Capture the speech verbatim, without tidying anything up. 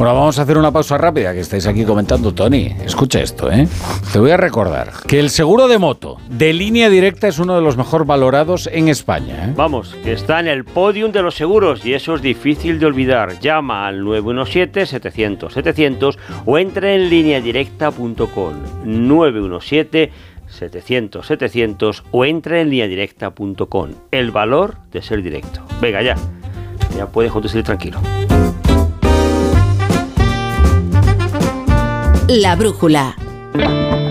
Bueno, vamos a hacer una pausa rápida, que estáis aquí comentando, Tony. Escucha esto, ¿eh? Te voy a recordar que el seguro de moto de Línea Directa es uno de los mejor valorados en España, ¿eh? Vamos, que está en el podium de los seguros y eso es difícil de olvidar. Llama al nueve uno siete, setecientos, setecientos o entra en línea directa punto com. nueve uno siete, setecientos, setecientos o entra en línea directa punto com. El valor de ser directo. Venga, ya. Ya puedes conducir tranquilo. La brújula.